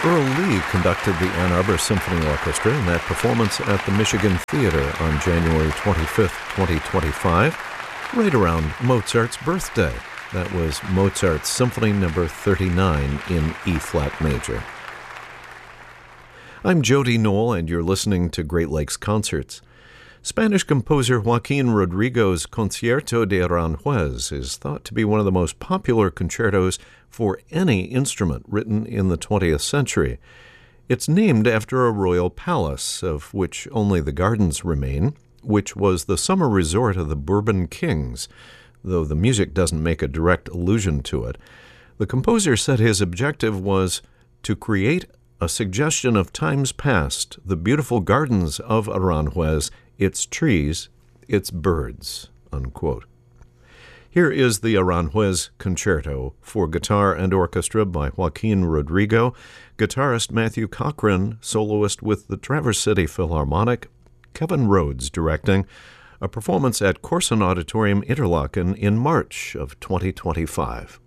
Earl Lee conducted the Ann Arbor Symphony Orchestra in that performance at the Michigan Theater on January 25, 2025, right around Mozart's birthday. That was Mozart's Symphony No. 39 in E-flat major. I'm Jody Knoll, and you're listening to Great Lakes Concerts. Spanish composer Joaquin Rodrigo's Concierto de Aranjuez is thought to be one of the most popular concertos for any instrument written in the 20th century. It's named after a royal palace, of which only the gardens remain, which was the summer resort of the Bourbon kings, though the music doesn't make a direct allusion to it. The composer said his objective was to create a suggestion of times past, the beautiful gardens of Aranjuez, its trees, its birds, unquote. Here is the Aranjuez Concerto for guitar and orchestra by Joaquin Rodrigo, guitarist Matthew Cochran, soloist with the Traverse City Philharmonic, Kevin Rhodes directing, a performance at Corson Auditorium Interlaken in March of 2025.